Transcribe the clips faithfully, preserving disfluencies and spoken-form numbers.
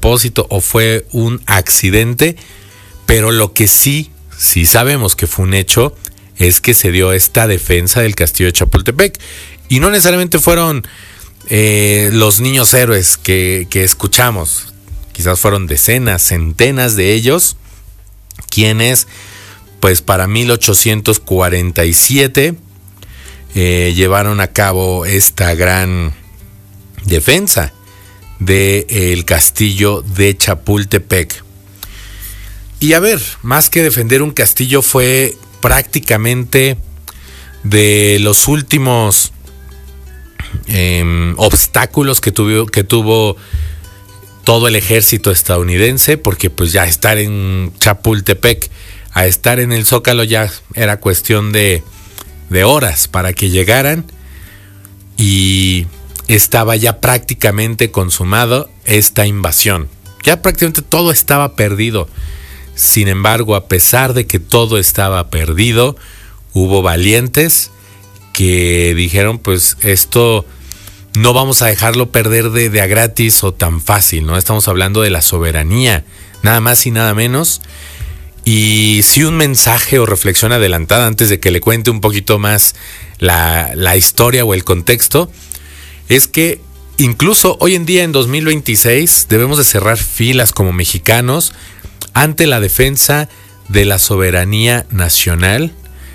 propósito o fue un accidente, pero lo que sí, sí sabemos que fue un hecho es que se dio esta defensa del castillo de Chapultepec. Y no necesariamente fueron eh, los niños héroes que, que escuchamos, quizás fueron decenas, centenas de ellos, quienes pues para mil ochocientos cuarenta y siete eh, llevaron a cabo esta gran defensa del castillo de Chapultepec. Y a ver, más que defender un castillo, fue prácticamente de los últimos eh, obstáculos que tuvo, que tuvo todo el ejército estadounidense, porque pues ya estar en Chapultepec a estar en el Zócalo ya era cuestión de, de horas para que llegaran, y estaba ya prácticamente consumado esta invasión. Ya prácticamente todo estaba perdido. Sin embargo, a pesar de que todo estaba perdido, hubo valientes que dijeron, pues esto no vamos a dejarlo perder de, de a gratis o tan fácil, ¿no? Estamos hablando de la soberanía, nada más y nada menos. Y sí, un mensaje o reflexión adelantada antes de que le cuente un poquito más la, la historia o el contexto, es que incluso hoy en día, en dos mil veintiséis, debemos de cerrar filas como mexicanos ante la defensa de la soberanía nacional.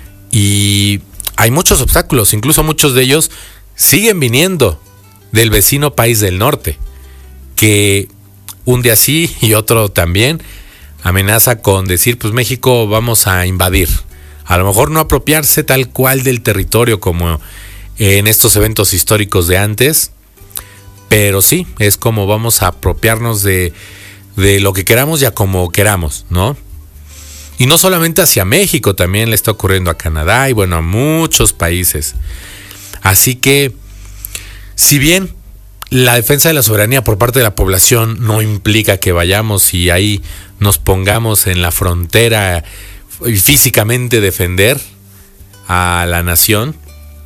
Y hay muchos obstáculos, incluso muchos de ellos siguen viniendo del vecino país del norte, que un día sí y otro también amenaza con decir, pues México vamos a invadir. A lo mejor no apropiarse tal cual del territorio como en estos eventos históricos de antes, pero sí, es como vamos a apropiarnos de, de lo que queramos y a como queramos, ¿no? Y no solamente hacia México, también le está ocurriendo a Canadá y bueno, a muchos países. Así que, si bien la defensa de la soberanía por parte de la población no implica que vayamos y ahí nos pongamos en la frontera y físicamente defender a la nación,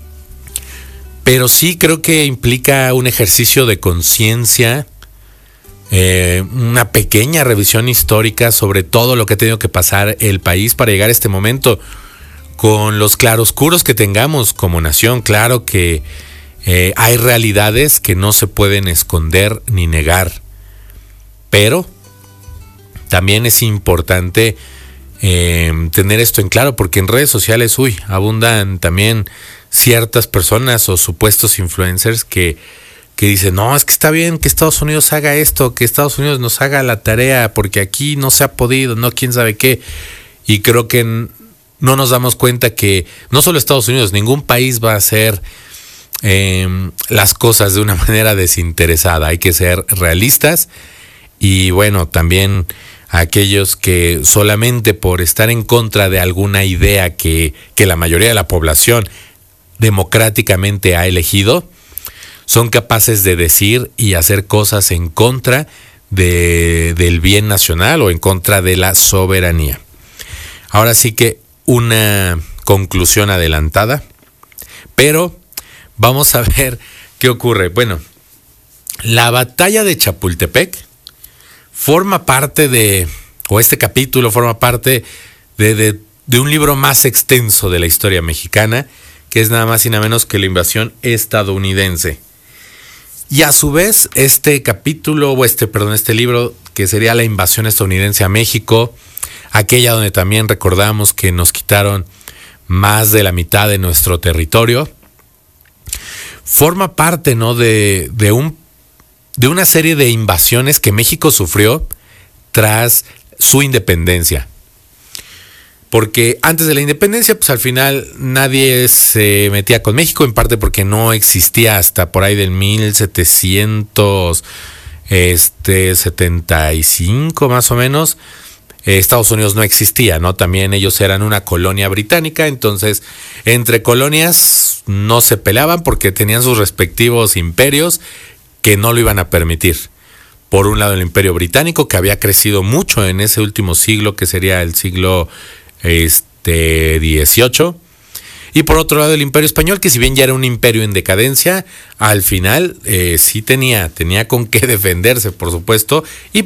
pero sí creo que implica un ejercicio de conciencia, eh, una pequeña revisión histórica sobre todo lo que ha tenido que pasar el país para llegar a este momento, con los claroscuros que tengamos como nación. Claro que eh, hay realidades que no se pueden esconder ni negar, pero también es importante eh, tener esto en claro, porque en redes sociales, uy, abundan también ciertas personas o supuestos influencers que, que dicen, no, es que está bien que Estados Unidos haga esto, que Estados Unidos nos haga la tarea, porque aquí no se ha podido, no quién sabe qué. Y creo que no nos damos cuenta que no solo Estados Unidos, ningún país va a hacer eh, las cosas de una manera desinteresada. Hay que ser realistas. Y bueno, también aquellos que solamente por estar en contra de alguna idea que, que la mayoría de la población democráticamente ha elegido, son capaces de decir y hacer cosas en contra de, del bien nacional o en contra de la soberanía. Ahora sí que una conclusión adelantada, pero vamos a ver qué ocurre. Bueno, la batalla de Chapultepec forma parte de, o este capítulo forma parte de, de, de un libro más extenso de la historia mexicana, que es nada más y nada menos que la invasión estadounidense. Y a su vez, este capítulo, o este, perdón, este libro, que sería la invasión estadounidense a México, aquella donde también recordamos que nos quitaron más de la mitad de nuestro territorio, forma parte, ¿no?, de, de, un, de una serie de invasiones que México sufrió tras su independencia. Porque antes de la independencia, pues al final nadie se metía con México, en parte porque no existía hasta por ahí del mil setecientos setenta y cinco más o menos. Eh, Estados Unidos no existía, ¿no? También ellos eran una colonia británica, entonces entre colonias no se peleaban porque tenían sus respectivos imperios que no lo iban a permitir. Por un lado el imperio británico, que había crecido mucho en ese último siglo, que sería el siglo este dieciocho, y por otro lado el imperio español, que si bien ya era un imperio en decadencia, al final eh, sí tenía, tenía con qué defenderse, por supuesto, y